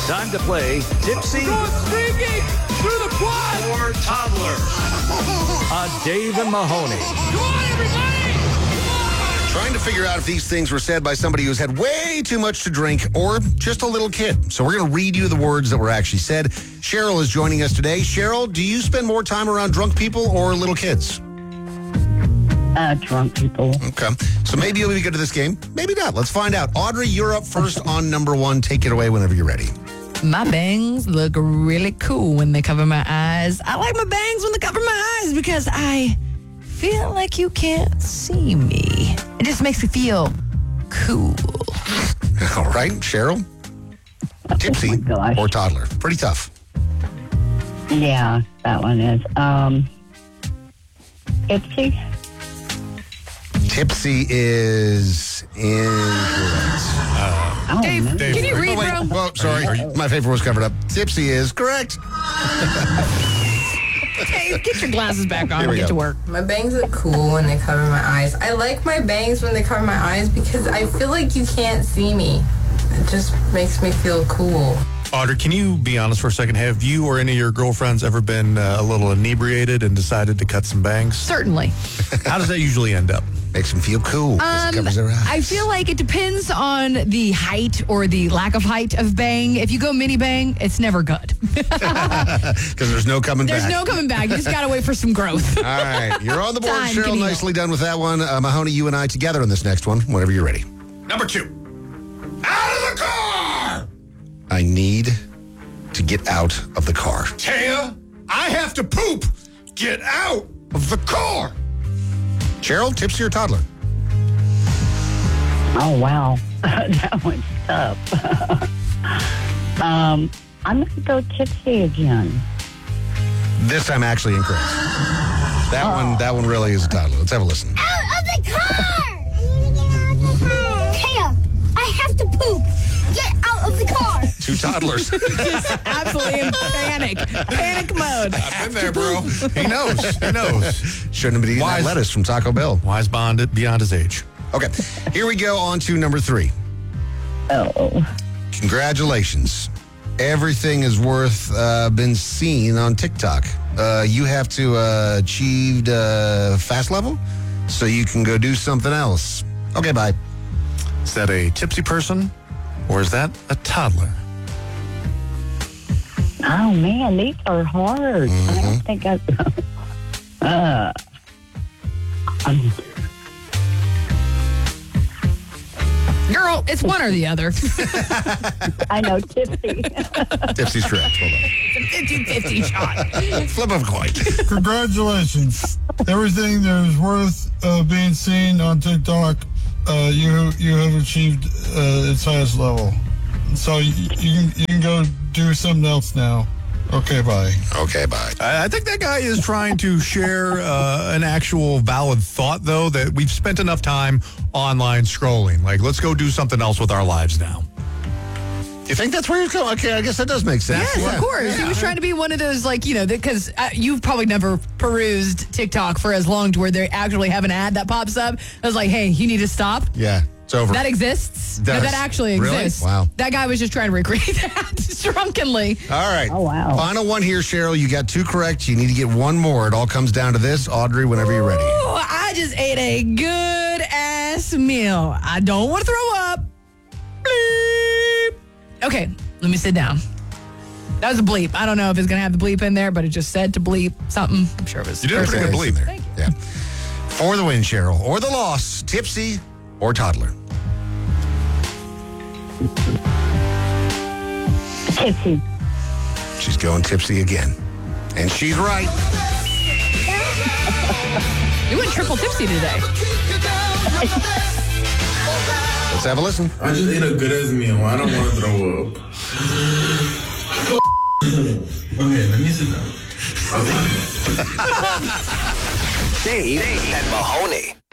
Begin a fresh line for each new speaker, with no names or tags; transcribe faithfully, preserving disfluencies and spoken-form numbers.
Time to play Tipsy
Going sneaking through the quad.
or Toddler. A Dave and Mahoney.
Come on, everybody.
Trying to figure out if these things were said by somebody who's had way too much to drink or just a little kid. So we're going to read you the words that were actually said. Cheryl is joining us today. Cheryl, do you spend more time around drunk people or little kids?
Uh, drunk people.
Okay. So maybe you'll be good at this game. Maybe not. Let's find out. Audrey, you're up first on number one. Take it away whenever you're ready.
My bangs look really cool when they cover my eyes. I like my bangs when they cover my eyes because I feel like you can't see me. It just makes me feel cool.
All right. Cheryl? Tipsy
Oh my gosh.
or toddler? Pretty tough.
Yeah, that one is. Um, Ipsy?
Tipsy is incorrect.
Oh,
Dave,
no.
can you read,
Oh, wait.
bro?
Well, sorry. My paper was covered up. Tipsy is correct.
Dave, get your glasses back on
Here
and
we
get
go.
to work.
My bangs look cool when they cover my eyes. I like my bangs when they cover my eyes because I feel like you can't see me. It just makes me feel cool.
Audrey, can you be honest for a second? Have you or any of your girlfriends ever been uh, a little inebriated and decided to cut some bangs?
Certainly.
How does that usually end up?
Makes them feel cool. 'cause it
Um,
covers their eyes.
I feel like it depends on the height or the lack of height of bang. If you go mini bang, it's never good.
Because there's no coming
There's
back.
no coming back. You just got to wait for some growth.
All right. You're on the board,
Time can
Cheryl.
heal.
Nicely done with that one. Uh, Mahoney, you and I together on this next one, whenever you're ready.
Number two. Out of the car!
I need to get out of the car.
Taya, I have to poop. Get out of the car.
Cheryl, tipsy or toddler?
Oh, wow. That one's tough. um, I'm going to go Tipsy again.
This time actually incorrect. That one that one really is a toddler. Let's have a listen.
Out of the car! Taya, I have to poop. Get out of the car.
Two toddlers.
Just absolutely in panic. Panic mode.
I've been there, bro. He knows. He knows.
Shouldn't have been eating that
Wise-
lettuce from Taco Bell.
Wise bond beyond his age.
Okay, here we go on to number three.
Oh.
Congratulations. Everything is worth uh, been seen on TikTok. Uh, you have to uh, achieve uh, fast level so you can go do something else. Okay, bye.
Is that a tipsy person or is that a toddler?
Oh, man, these are hard. I don't think I... uh, um,
Girl, it's one or the other.
I know, Tipsy.
Tipsy's correct. Hold
fifty-fifty shot.
on. Flip of a coin.
Congratulations. Everything that is worth uh, being seen on TikTok, uh, you you have achieved uh, its highest level. So you, you, can, you can go do something else now. Okay, bye.
Okay, bye.
I I think that guy is trying to share uh, an actual valid thought, though, that we've spent enough time online scrolling. Like, let's go do something else with our lives now.
You think that's where you're going? Okay, I guess that does make sense.
Yes, of course. He was trying to be one of those, like, you know, because uh, you've probably never perused TikTok for as long to where they actually have an ad that pops up. I was like, hey, you need to stop.
Yeah, it's over.
That exists.
Does.
No, that actually
Really?
exists.
Wow.
That guy was just trying to recreate that drunkenly.
All right.
Oh, wow.
Final one here, Cheryl. You got two correct. You need to get one more. It all comes down to this. Audrey, whenever you're ready.
Ooh, I just ate a good ass meal. I don't want to throw up. Bleep. Okay, let me sit down. That was a bleep. I don't know if it's going to have the bleep in there, but it just said to bleep something. I'm sure it was.
You did a pretty good bleep there.
Thank you.
Yeah. For the win, Cheryl. Or the loss, tipsy or toddler.
Tipsy.
She's going tipsy again. And she's right.
You went triple tipsy today.
Let's have a listen.
I just ate a good ass meal. I don't want to throw up. Okay, let me sit down.
Dave and Mahoney.